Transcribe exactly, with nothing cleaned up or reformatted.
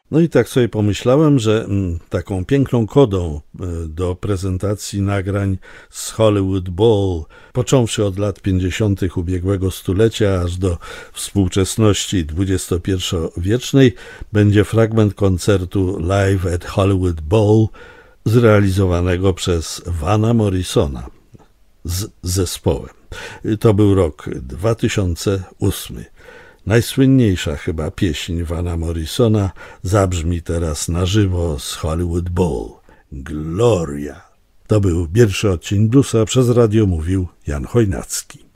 No i tak sobie pomyślałem, że mm, taką piękną kodą y, do prezentacji nagrań z Hollywood Bowl, począwszy od lat pięćdziesiątych ubiegłego stulecia aż do współczesności dwudziestopierwowiecznej, będzie fragment koncertu Live at Hollywood Bowl zrealizowanego przez Vana Morrisona z zespołem. To był rok dwa tysiące ósmy. Najsłynniejsza chyba pieśń Vana Morrisona zabrzmi teraz na żywo z Hollywood Bowl. Gloria. To był pierwszy odcinek Bluesa, przez radio mówił Jan Chojnacki.